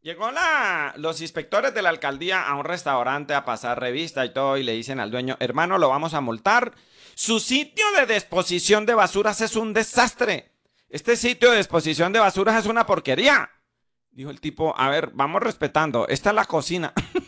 Llegó los inspectores de la alcaldía a un restaurante a pasar revista y todo y le dicen al dueño, hermano, lo vamos a multar. Su sitio de disposición de basuras es un desastre. Este sitio de disposición de basuras es una porquería. Dijo el tipo, a ver, vamos respetando, esta es la cocina.